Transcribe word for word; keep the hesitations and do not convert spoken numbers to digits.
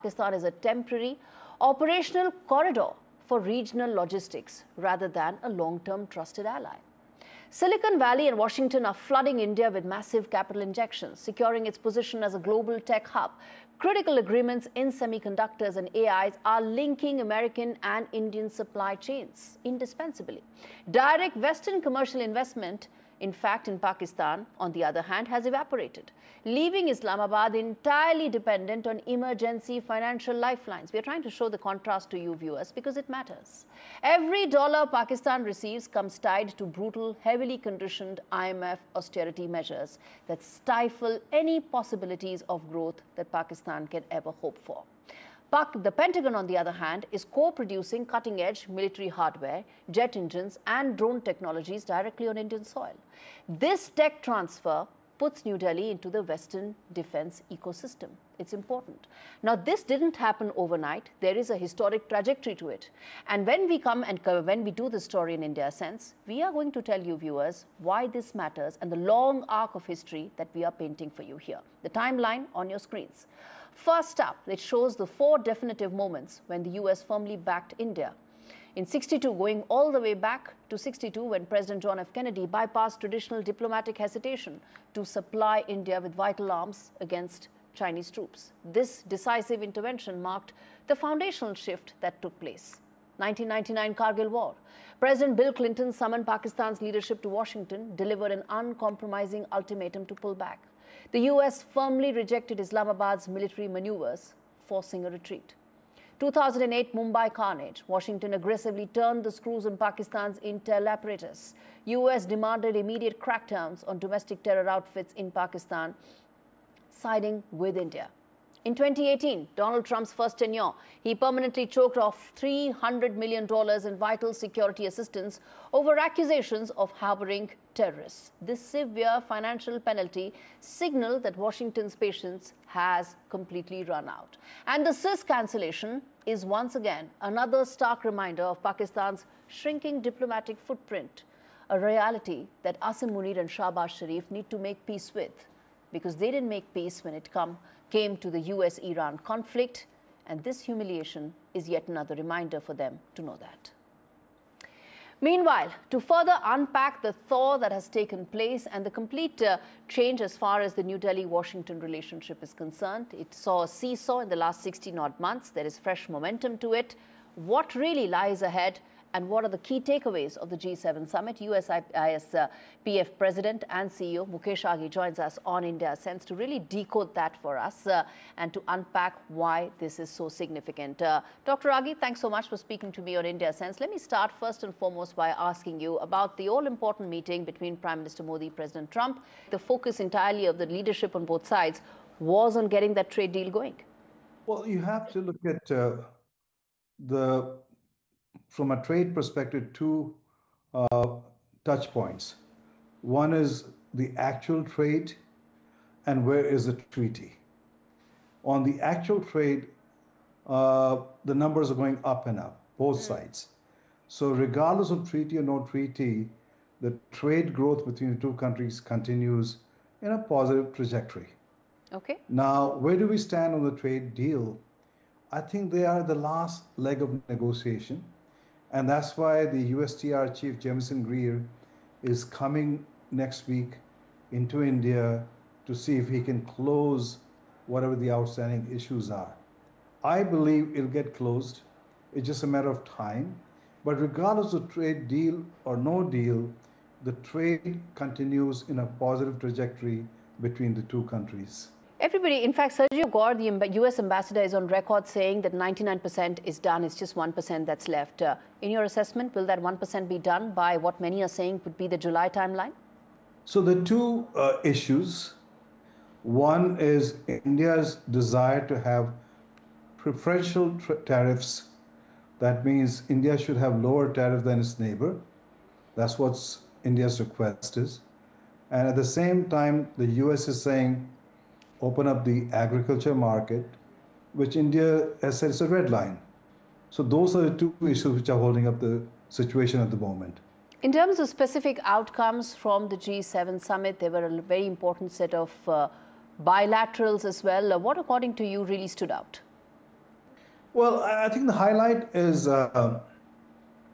Pakistan is a temporary operational corridor for regional logistics rather than a long-term trusted ally. Silicon Valley and Washington are flooding India with massive capital injections, securing its position as a global tech hub. Critical agreements in semiconductors and A Is are linking American and Indian supply chains indispensably. Direct Western commercial investment, in fact, in Pakistan, on the other hand, has evaporated, leaving Islamabad entirely dependent on emergency financial lifelines. We are trying to show the contrast to you viewers because it matters. Every dollar Pakistan receives comes tied to brutal, heavily conditioned I M F austerity measures that stifle any possibilities of growth that Pakistan can ever hope for. The Pentagon, on the other hand, is co-producing cutting-edge military hardware, jet engines and drone technologies directly on Indian soil. This tech transfer puts New Delhi into the Western defense ecosystem. It's important. Now, this didn't happen overnight. There is a historic trajectory to it. And when we come and when we do the story in India Sense, we are going to tell you viewers why this matters and the long arc of history that we are painting for you here. The timeline on your screens. First up, it shows the four definitive moments when the U S firmly backed India. In sixty-two, going all the way back to sixty-two, when President John F. Kennedy bypassed traditional diplomatic hesitation to supply India with vital arms against Chinese troops. This decisive intervention marked the foundational shift that took place. nineteen ninety-nine Kargil War. President Bill Clinton summoned Pakistan's leadership to Washington, delivered an uncompromising ultimatum to pull back. The U S firmly rejected Islamabad's military maneuvers, forcing a retreat. two thousand eight Mumbai carnage. Washington aggressively turned the screws on Pakistan's intel apparatus. U S demanded immediate crackdowns on domestic terror outfits in Pakistan, siding with India. In twenty eighteen, Donald Trump's first tenure, he permanently choked off three hundred million dollars in vital security assistance over accusations of harboring terrorists. This severe financial penalty signaled that Washington's patience has completely run out. And the C I S cancellation is once again another stark reminder of Pakistan's shrinking diplomatic footprint, a reality that Asim Munir and Shahbaz Sharif need to make peace with, because they didn't make peace when it come, came to the U S Iran conflict, and this humiliation is yet another reminder for them to know that. Meanwhile, to further unpack the thaw that has taken place and the complete uh, change as far as the New Delhi-Washington relationship is concerned, it saw a seesaw in the last sixteen odd months. There is fresh momentum to it. What really lies ahead? And what are the key takeaways of the G seven summit? U S I S uh, P F President and C E O Mukesh Aghi joins us on India Sense to really decode that for us uh, and to unpack why this is so significant. Uh, Doctor Aghi, thanks so much for speaking to me on India Sense. Let me start first and foremost by asking you about the all-important meeting between Prime Minister Modi and President Trump. The focus entirely of the leadership on both sides was on getting that trade deal going. Well, you have to look at uh, the from a trade perspective, two uh, touch points. One is the actual trade and where is the treaty. On the actual trade, uh, the numbers are going up and up, both mm. sides. So regardless of treaty or no treaty, the trade growth between the two countries continues in a positive trajectory. Okay. Now, where do we stand on the trade deal? I think they are the last leg of negotiation. And that's why the U S T R chief, Jamieson Greer, is coming next week into India to see if he can close whatever the outstanding issues are. I believe it'll get closed. It's just a matter of time. But regardless of trade deal or no deal, the trade continues in a positive trajectory between the two countries. Everybody, in fact, Sergio Gore, the U S ambassador, is on record saying that ninety-nine percent is done. It's just one percent that's left. Uh, in your assessment, will that one percent be done by what many are saying would be the July timeline? So the two uh, issues, one is India's desire to have preferential tariffs. That means India should have lower tariff than its neighbor. That's what India's request is. And at the same time, the U S is saying, open up the agriculture market, which India has said is a red line. So those are the two issues which are holding up the situation at the moment. In terms of specific outcomes from the G seven summit, there were a very important set of uh, bilaterals as well. Uh, what, according to you, really stood out? Well, I I think the highlight is uh,